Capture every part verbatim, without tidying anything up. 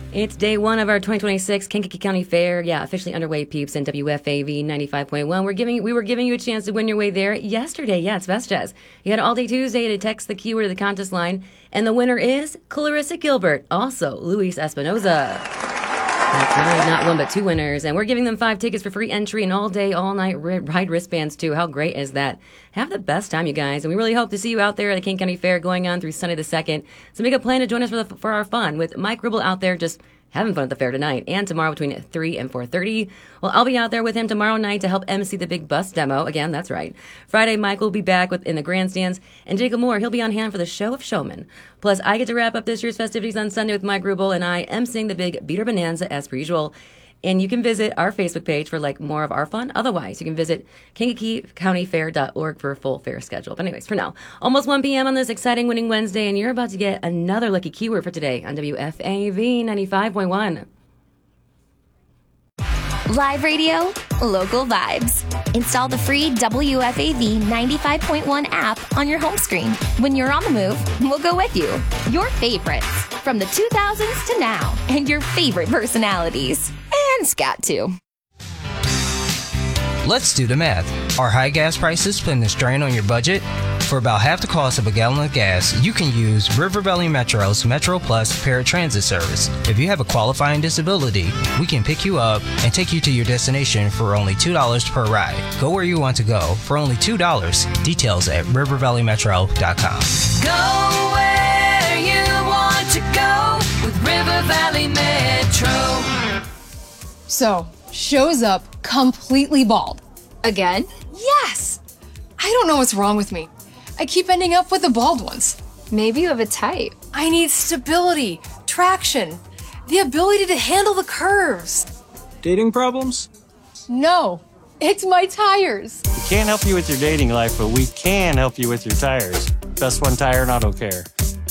It's day one of our twenty twenty-six Kankakee County Fair. Yeah, officially underway, peeps, in W F A V ninety-five point one. We're giving, we were giving you a chance to win your way there yesterday. Yeah, it's Best Jazz. You had all day Tuesday to text the keyword to the contest line, and the winner is Clarissa Gilbert, also Luis Espinoza. That's right, not one but two winners, and we're giving them five tickets for free entry and all day, all night ride wristbands too. How great is that? Have the best time, you guys, and we really hope to see you out there at the King County Fair going on through Sunday the second. So make a plan to join us for, the, for our fun with Mike Rubel out there just having fun at the fair tonight and tomorrow between three and four thirty. Well, I'll be out there with him tomorrow night to help emcee the big bus demo. Again, that's right. Friday, Mike will be back with, in the grandstands, and Jacob Moore, he'll be on hand for the Show of Showmen. Plus, I get to wrap up this year's festivities on Sunday with Mike Rubel, and I emceeing the big Beater Bonanza as per usual. And you can visit our Facebook page for like more of our fun. Otherwise, you can visit kankakee county fair dot org for a full fair schedule. But anyways, for now, almost one p.m. on this exciting winning Wednesday, and you're about to get another lucky keyword for today on W F A V ninety-five point one. Live radio, local vibes. Install the free W F A V ninety-five point one app on your home screen. When you're on the move, we'll go with you. Your favorites from the two thousands to now, and your favorite personalities. And scat too. Let's do the math. Are high gas prices putting a strain on your budget? For about half the cost of a gallon of gas, you can use River Valley Metro's Metro Plus paratransit service. If you have a qualifying disability, we can pick you up and take you to your destination for only two dollars per ride. Go where you want to go for only two dollars. Details at river valley metro dot com. Go where you want to go with River Valley Metro. So, shows up completely bald. Again? Yes! I don't know what's wrong with me. I keep ending up with the bald ones. Maybe you have a type. I need stability, traction, the ability to handle the curves. Dating problems? No, it's my tires. We can't help you with your dating life, but we can help you with your tires. Best One Tire and Auto Care.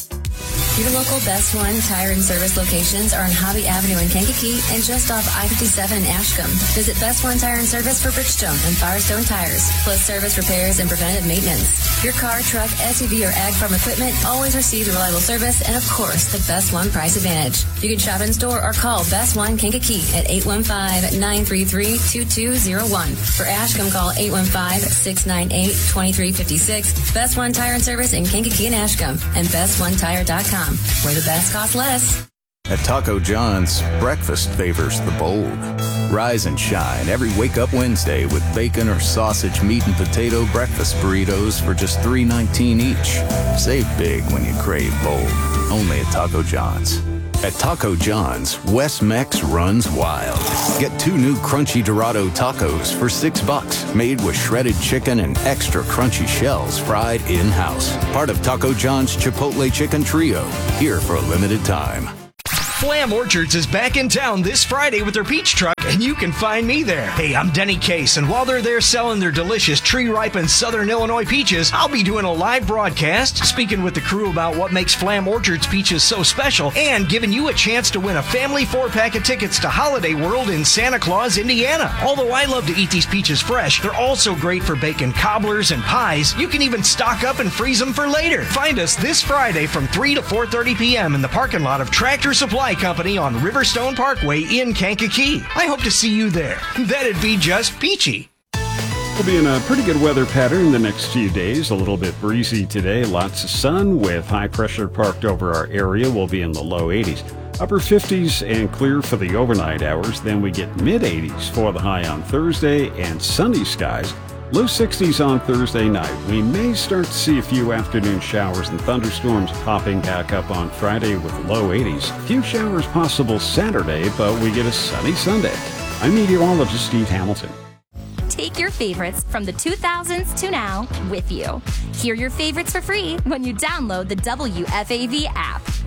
Your local Best One Tire and Service locations are on Hobby Avenue in Kankakee and just off I fifty-seven in Ashcombe. Visit Best One Tire and Service for Bridgestone and Firestone tires, plus service repairs and preventative maintenance. Your car, truck, S U V, or ag farm equipment always receives reliable service and, of course, the Best One price advantage. You can shop in store or call Best One Kankakee at eight one five, nine three three, two two zero one. For Ashcombe, call eight one five, six nine eight, two three five six. Best One Tire and Service in Kankakee and Ashcombe and best one tire dot com. Where the best costs less. At Taco John's, breakfast favors the bold. Rise and shine every Wake Up Wednesday with bacon or sausage, meat, and potato breakfast burritos for just three nineteen each. Save big when you crave bold. Only at Taco John's. At Taco John's, West Mex runs wild. Get two new Crunchy Dorado tacos for six bucks, made with shredded chicken and extra crunchy shells fried in-house. Part of Taco John's Chipotle Chicken Trio, here for a limited time. Flam Orchards is back in town this Friday with their peach truck, and you can find me there. Hey, I'm Denny Case, and while they're there selling their delicious tree-ripened Southern Illinois peaches, I'll be doing a live broadcast, speaking with the crew about what makes Flam Orchards peaches so special, and giving you a chance to win a family four-pack of tickets to Holiday World in Santa Claus, Indiana. Although I love to eat these peaches fresh, they're also great for baking cobblers and pies. You can even stock up and freeze them for later. Find us this Friday from three to four thirty p.m. in the parking lot of Tractor Supply Company on Riverstone Parkway in Kankakee. I hope to see you there. That'd be just peachy. We'll be in a pretty good weather pattern the next few days. A little bit breezy today, lots of sun with high pressure parked over our area. We'll be in the low eighties. Upper fifties and clear for the overnight hours. Then we get mid eighties for the high on Thursday and sunny skies. Low sixties on Thursday night. We may start to see a few afternoon showers and thunderstorms popping back up on Friday with low eighties. A few showers possible Saturday, but we get a sunny Sunday. I'm meteorologist Steve Hamilton. Take your favorites from the two thousands to now with you. Hear your favorites for free when you download the W F A V app.